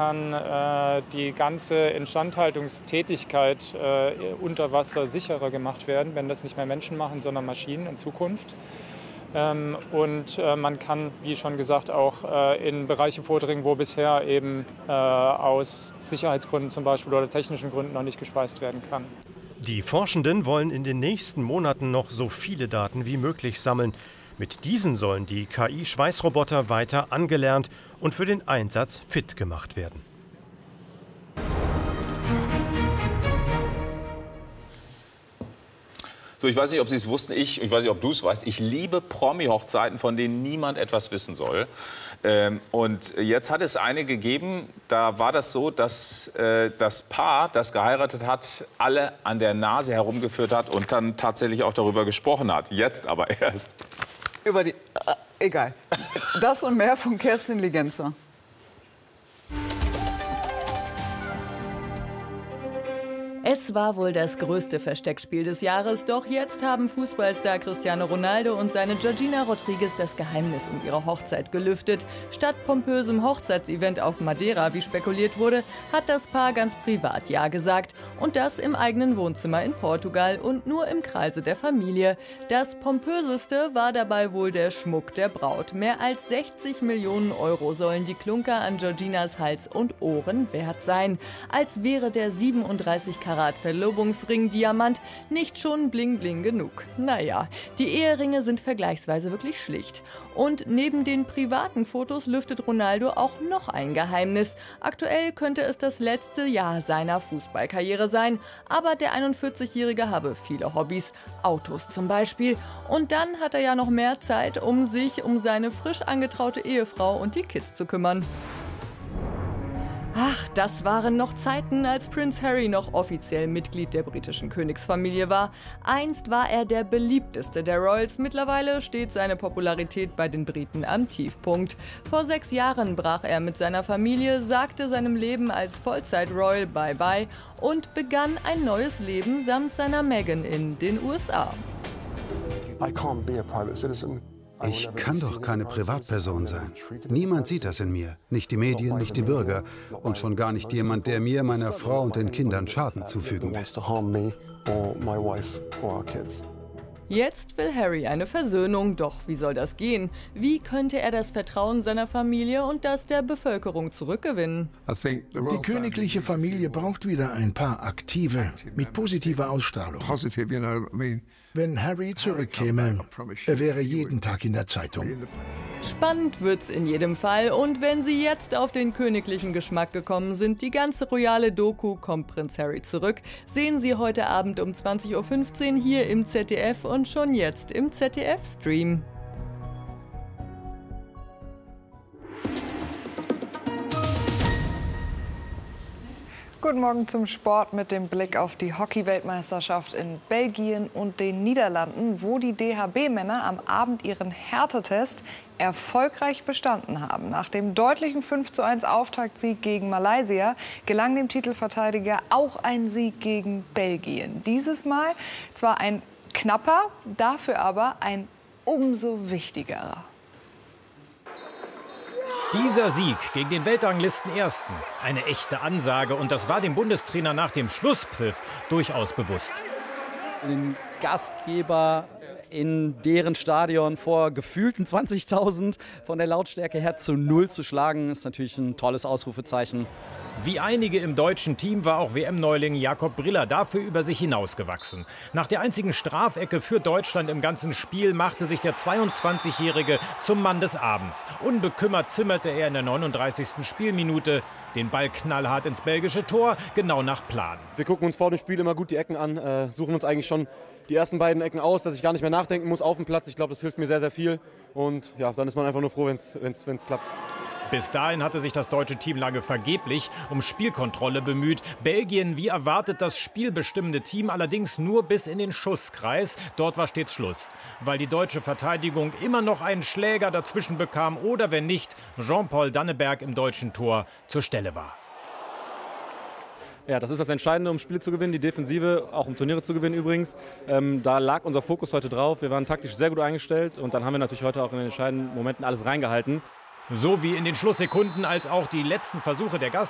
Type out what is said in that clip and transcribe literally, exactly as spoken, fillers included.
kann äh, die ganze Instandhaltungstätigkeit äh, unter Wasser sicherer gemacht werden, wenn das nicht mehr Menschen machen, sondern Maschinen in Zukunft. Ähm, und äh, man kann, wie schon gesagt, auch äh, in Bereiche vordringen, wo bisher eben äh, aus Sicherheitsgründen zum Beispiel oder technischen Gründen noch nicht gespeist werden kann. Die Forschenden wollen in den nächsten Monaten noch so viele Daten wie möglich sammeln. Mit diesen sollen die K I-Schweißroboter weiter angelernt und für den Einsatz fit gemacht werden. So, ich weiß nicht, ob Sie es wussten, ich, ich weiß nicht, ob du es weißt, ich liebe Promi-Hochzeiten, von denen niemand etwas wissen soll. Ähm, und jetzt hat es eine gegeben, da war das so, dass äh, das Paar, das geheiratet hat, alle an der Nase herumgeführt hat und dann tatsächlich auch darüber gesprochen hat. Jetzt aber erst. Über die... Äh, egal. Das und mehr von Kerstin Ligenzer. Es war wohl das größte Versteckspiel des Jahres, doch jetzt haben Fußballstar Cristiano Ronaldo und seine Georgina Rodriguez das Geheimnis um ihre Hochzeit gelüftet. Statt pompösem Hochzeitsevent auf Madeira, wie spekuliert wurde, hat das Paar ganz privat Ja gesagt. Und das im eigenen Wohnzimmer in Portugal und nur im Kreise der Familie. Das pompöseste war dabei wohl der Schmuck der Braut. Mehr als sechzig Millionen Euro sollen die Klunker an Georginas Hals und Ohren wert sein. Als wäre der siebenunddreißig Karat Verlobungsring Diamant nicht schon bling bling genug. Naja, die Eheringe sind vergleichsweise wirklich schlicht. Und neben den privaten Fotos lüftet Ronaldo auch noch ein Geheimnis. Aktuell könnte es das letzte Jahr seiner Fußballkarriere sein. Aber der einundvierzigjährige habe viele Hobbys, Autos zum Beispiel. Und dann hat er ja noch mehr Zeit, um sich um seine frisch angetraute Ehefrau und die Kids zu kümmern. Ach, das waren noch Zeiten, als Prince Harry noch offiziell Mitglied der britischen Königsfamilie war. Einst war er der beliebteste der Royals, mittlerweile steht seine Popularität bei den Briten am Tiefpunkt. Vor sechs Jahren brach er mit seiner Familie, sagte seinem Leben als Vollzeit-Royal Bye-bye und begann ein neues Leben samt seiner Meghan in den U S A. I can't be a private citizen. Ich kann doch keine Privatperson sein. Niemand sieht das in mir. Nicht die Medien, nicht die Bürger. Und schon gar nicht jemand, der mir, meiner Frau und den Kindern Schaden zufügen will. Jetzt will Harry eine Versöhnung, doch wie soll das gehen? Wie könnte er das Vertrauen seiner Familie und das der Bevölkerung zurückgewinnen? Die königliche Familie braucht wieder ein paar Aktive mit positiver Ausstrahlung. Wenn Harry zurückkäme, er wäre jeden Tag in der Zeitung. Spannend wird's in jedem Fall. Und wenn Sie jetzt auf den königlichen Geschmack gekommen sind, die ganze royale Doku Kommt Prinz Harry zurück, sehen Sie heute Abend um zwanzig Uhr fünfzehn hier im Z D F und schon jetzt im Z D F-Stream. Guten Morgen zum Sport mit dem Blick auf die Hockey-Weltmeisterschaft in Belgien und den Niederlanden, wo die D H B-Männer am Abend ihren Härtetest erfolgreich bestanden haben. Nach dem deutlichen fünf zu eins Auftaktsieg gegen Malaysia gelang dem Titelverteidiger auch ein Sieg gegen Belgien. Dieses Mal zwar ein knapper, dafür aber ein umso wichtigerer. Dieser Sieg gegen den Weltranglistenersten, eine echte Ansage, und das war dem Bundestrainer nach dem Schlusspfiff durchaus bewusst. Den Gastgeber in deren Stadion vor gefühlten zwanzigtausend von der Lautstärke her zu null zu schlagen, ist natürlich ein tolles Ausrufezeichen. Wie einige im deutschen Team war auch W M-Neuling Jakob Briller dafür über sich hinausgewachsen. Nach der einzigen Strafecke für Deutschland im ganzen Spiel machte sich der zweiundzwanzigjährige zum Mann des Abends. Unbekümmert zimmerte er in der neununddreißigsten Spielminute den Ball knallhart ins belgische Tor, genau nach Plan. Wir gucken uns vor dem Spiel immer gut die Ecken an, äh, suchen uns eigentlich schon die ersten beiden Ecken aus, dass ich gar nicht mehr nachdenken muss auf dem Platz. Ich glaube, das hilft mir sehr, sehr viel. Und ja, dann ist man einfach nur froh, wenn es klappt. Bis dahin hatte sich das deutsche Team lange vergeblich um Spielkontrolle bemüht. Belgien, wie erwartet, das spielbestimmende Team, allerdings nur bis in den Schusskreis. Dort war stets Schluss, weil die deutsche Verteidigung immer noch einen Schläger dazwischen bekam oder, wenn nicht, Jean-Paul Danneberg im deutschen Tor zur Stelle war. Ja, das ist das Entscheidende, um Spiele zu gewinnen, die Defensive, auch um Turniere zu gewinnen übrigens. Ähm, da lag unser Fokus heute drauf. Wir waren taktisch sehr gut eingestellt und dann haben wir natürlich heute auch in den entscheidenden Momenten alles reingehalten. So wie in den Schlusssekunden, als auch die letzten Versuche der Gast